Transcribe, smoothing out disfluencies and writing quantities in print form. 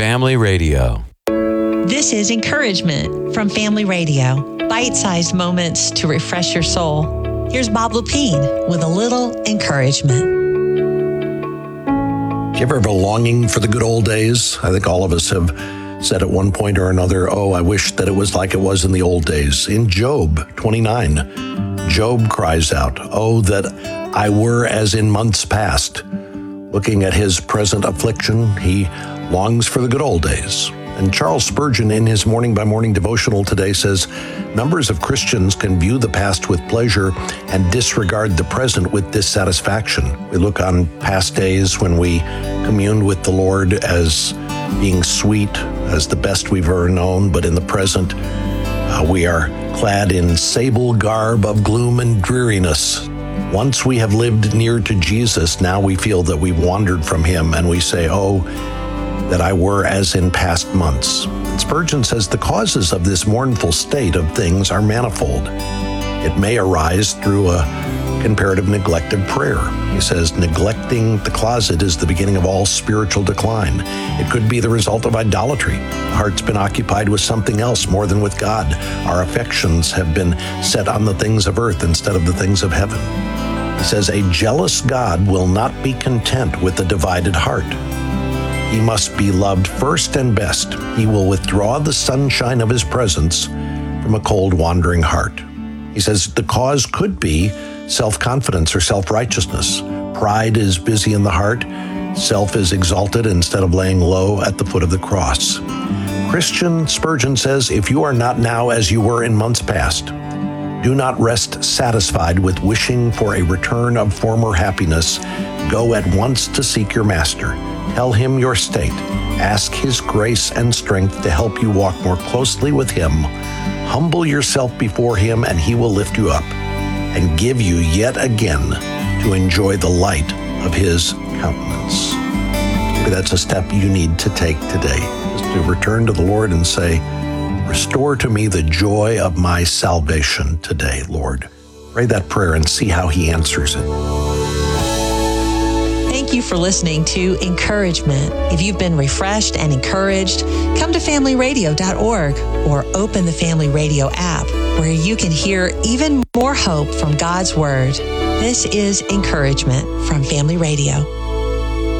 Family Radio. This is Encouragement from Family Radio. Bite-sized moments to refresh your soul. Here's Bob Lepine with a little encouragement. Do you ever have a longing for the good old days? I think all of us have said at one point or another, oh, I wish that it was like it was in the old days. In Job 29, Job cries out, oh, that I were as in months past. Looking at his present affliction, he longs for the good old days. And Charles Spurgeon, in his Morning by Morning devotional today, says, numbers of Christians can view the past with pleasure and disregard the present with dissatisfaction. We look on past days when we communed with the Lord as being sweet, as the best we've ever known, but in the present, we are clad in sable garb of gloom and dreariness. Once we have lived near to Jesus, now we feel that we've wandered from him, and we say, oh, that I were as in past months. And Spurgeon says the causes of this mournful state of things are manifold. It may arise through a comparative neglect of prayer. He says, neglecting the closet is the beginning of all spiritual decline. It could be the result of idolatry. The heart's been occupied with something else more than with God. Our affections have been set on the things of earth instead of the things of heaven. He says, a jealous God will not be content with a divided heart. He must be loved first and best. He will withdraw the sunshine of his presence from a cold, wandering heart. He says the cause could be self-confidence or self-righteousness. Pride is busy in the heart. Self is exalted instead of laying low at the foot of the cross. Christian, Spurgeon says, if you are not now as you were in months past, do not rest satisfied with wishing for a return of former happiness. Go at once to seek your master. Tell him your state. Ask his grace and strength to help you walk more closely with him. Humble yourself before him, and he will lift you up and give you yet again to enjoy the light of his countenance. Maybe that's a step you need to take today, is to return to the Lord and say, restore to me the joy of my salvation today, Lord. Pray that prayer and see how he answers it. Thank you for listening to Encouragement. If you've been refreshed and encouraged, come to familyradio.org or open the Family Radio app where you can hear even more hope from God's Word. This is Encouragement from Family Radio.